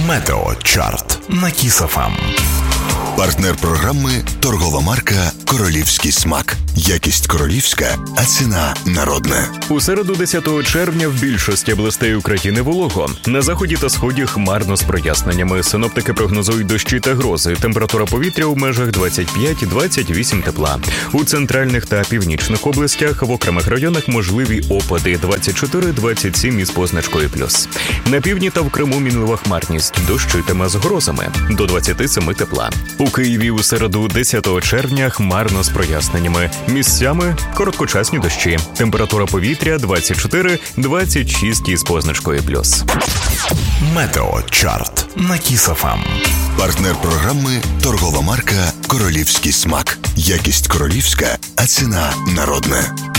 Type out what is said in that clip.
Метеочарт на Kiss FM. Партнер програми – торгова марка «Королівський смак». Якість королівська, а ціна народна. У середу 10 червня в більшості областей України волого. На заході та сході хмарно з проясненнями. Синоптики прогнозують дощі та грози. Температура повітря у межах 25-28 тепла. У центральних та північних областях в окремих районах можливі опади 24-27 із позначкою плюс. На півдні та в Криму мінлива хмарність. Дощитиме з грозами до 27 тепла. У Києві у середу 10 червня хмарно з проясненнями. Місцями короткочасні дощі. Температура повітря 24-26 із позначкою плюс. Метеочарт на Kiss FM. Партнер програми – торгова марка «Королівський смак». Якість королівська, а ціна народна.